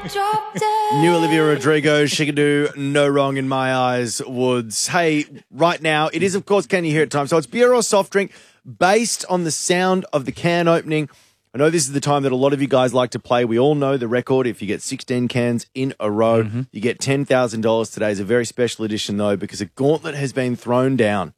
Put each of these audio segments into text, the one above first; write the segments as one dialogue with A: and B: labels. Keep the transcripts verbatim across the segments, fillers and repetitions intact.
A: New Olivia Rodrigo, she can do no wrong in my eyes, Woods. Hey, right now, it is, of course, Can You Hear It time. So it's beer or soft drink based on the sound of the can opening. I know this is the time that a lot of you guys like to play. We all know the record. If you get sixteen cans in a row, mm-hmm. you get ten thousand dollars. Today is a very special edition, though, because a gauntlet has been thrown down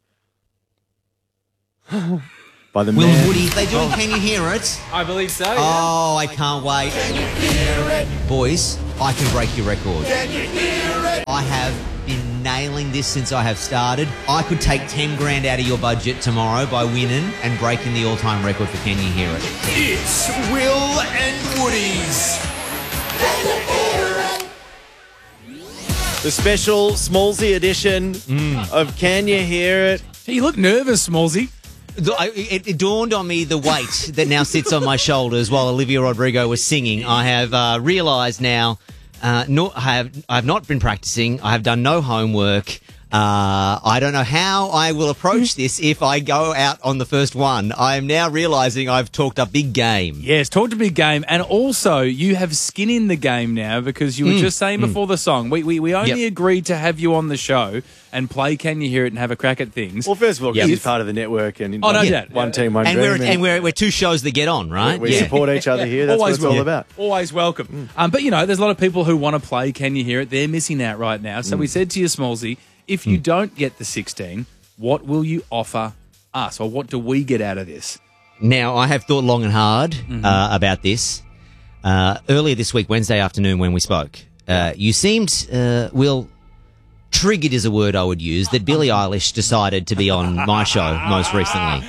A: by the
B: Will
A: man.
B: Woody, they doing Can You Hear It?
C: I believe so.
B: Oh, I can't wait.
D: Can you hear it?
B: Boys, I can break your record.
D: Can you hear it?
B: I have been nailing this since I have started. I could take ten grand out of your budget tomorrow by winning and breaking the all-time record for Can You Hear It.
D: It's Will and Woody's. Can you hear it?
A: The special Smallsy edition mm. of Can You Hear It?
C: You look nervous, Smallsy.
B: It, it dawned on me the weight that now sits on my shoulders while Olivia Rodrigo was singing. I have uh, realised now, uh, no, I have I have not been practising. I have done no homework. Uh, I don't know how I will approach this if I go out on the first one. I am now realising I've talked a big game.
C: Yes, talked a big game. And also, you have skin in the game now because you were mm. just saying before mm. the song, we, we, we only yep. agreed to have you on the show and play Can You Hear It and have a crack at things.
A: Well, first of all, because yep. he's part of the network and
C: oh, no,
A: one,
C: yeah.
A: one team, one
B: and
A: dream.
B: We're, and we're, we're two shows that get on, right?
A: We, we
B: yeah.
A: support each other here. That's
C: Always
A: what it's
C: will.
A: all about.
C: Always welcome. Mm. Um, but, you know, there's a lot of people who want to play Can You Hear It. They're missing out right now. So mm. we said to you, Smallsy, if you mm. don't get the sixteen, what will you offer us, or what do we get out of this?
B: Now, I have thought long and hard mm-hmm. uh, about this. Uh, earlier this week, Wednesday afternoon, when we spoke, uh, you seemed, uh, Will, triggered is a word I would use, that Billie Eilish decided to be on my show most recently.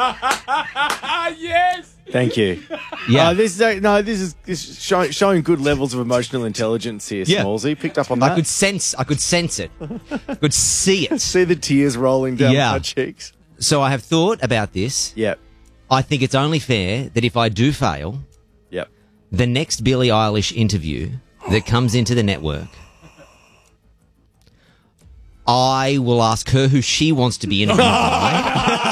C: Yes!
A: Thank you.
B: Yeah.
A: Uh, this is a, no. This is, this is show, showing good levels of emotional intelligence here,
B: yeah.
A: Smallsy. Picked up on that.
B: I could sense. I could sense it. I could see it.
A: See the tears rolling down
B: yeah.
A: my cheeks.
B: So I have thought about this.
A: Yep.
B: I think it's only fair that if I do fail,
A: yep.
B: the next Billie Eilish interview that comes into the network, I will ask her who she wants to be interviewed by.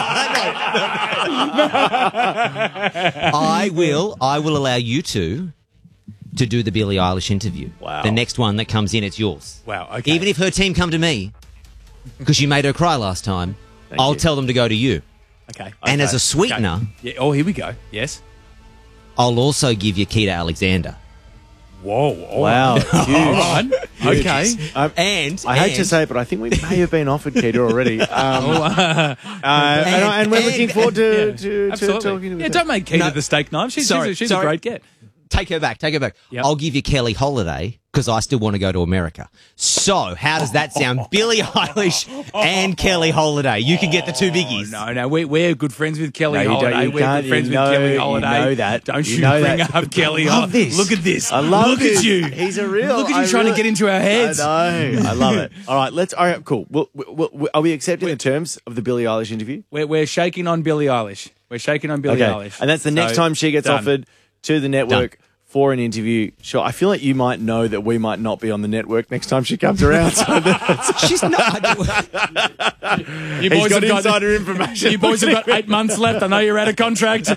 B: I will. I will allow you two to do the Billie Eilish interview.
A: Wow.
B: The next one that comes in, it's yours.
C: Wow. Okay.
B: Even if her team come to me because you made her cry last time,
A: Thank
B: I'll
A: you.
B: tell them to go to you.
C: Okay.
B: And
C: okay.
B: as a sweetener,
C: okay. yeah. Oh, here we go. Yes.
B: I'll also give you Keita Alexander.
C: Whoa! All
A: wow!
C: Right.
A: Huge.
C: All right. Okay.
A: Um,
B: and
A: I hate
B: and,
A: to say it, but I think we may have been offered Keita already. Um,
C: oh, uh,
A: uh, and, and, and we're
B: and,
A: looking forward to,
C: yeah,
A: to, to talking to
C: Yeah,
A: her.
C: don't make Keita
B: No.
C: the steak knife. She's,
B: Sorry,
C: she's, a, she's
B: sorry.
C: a great get.
B: Take her back. Take her back.
C: Yep.
B: I'll give you Kelly Holiday because I still want to go to America. So, how does that sound? Billie Eilish and Kelly Holiday. You can get the two biggies.
C: Oh, no, no, we're, we're good friends with Kelly
A: No, you don't-
C: Holiday.
A: you
C: we're
A: can't-
C: good friends
A: you know-
C: with Kelly
A: you
C: Holiday.
A: know that.
C: Don't
A: You
C: you,
A: know
C: bring
A: that.
C: up Kelly
A: I love
C: Holiday.
A: this.
C: Look at this.
A: I love
C: Look
A: this.
C: at you.
A: He's a real.
C: Look at you
A: I
C: trying
A: really-
C: to get into our heads.
A: I know. I love it. All right, let's. All right, cool. Well, well, well, are we accepting the terms of the Billie Eilish interview?
C: We're, we're shaking on Billie Eilish. We're shaking on Billie
A: Okay,
C: Eilish.
A: and that's the next
C: So,
A: time she gets
C: done.
A: offered to the network.
B: Done.
A: For an interview, sure. I feel like you might know that we might not be on the network next time she comes around. So that's,
B: She's not.
C: You
A: he's
C: boys
A: got
C: have
A: insider information.
C: You boys have got eight months left. I know you're out of contract.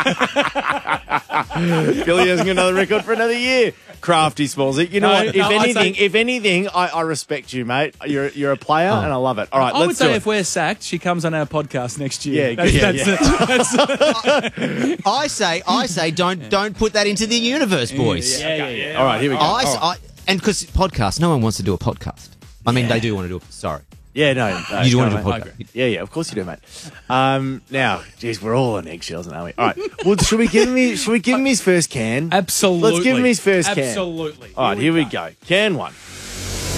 A: Billy hasn't got another record for another year. Crafty Smallsy. You know
C: No,
A: what? If
C: no, I
A: anything,
C: say-
A: if anything, I, I respect you, mate. You're you're a player,
B: Oh.
A: and I love it. All right,
C: I
A: let's
C: would
A: do
C: say
A: it.
C: if we're sacked, she comes on our podcast next year.
A: Yeah,
C: that's,
A: yeah,
C: that's,
A: yeah.
C: that's,
B: I say, I say, don't don't put that into the universe, boys.
C: yeah, yeah, yeah.
A: All right, here we go.
B: I,
A: All
B: s-
A: right.
B: I- and because podcast, no one wants to do a podcast. I mean, they do want to do a. Sorry,
A: Yeah, no, no
B: you do
A: come
B: want to do a
A: on,
B: podcast.
A: mate. Yeah, yeah, of course you do, mate. Um, now, geez, we're all on eggshells, aren't we? All right. Well, should we give him? His, should we give him his first can?
C: Absolutely.
A: Let's give him his first can.
C: Absolutely.
A: All right, here we go. Can one.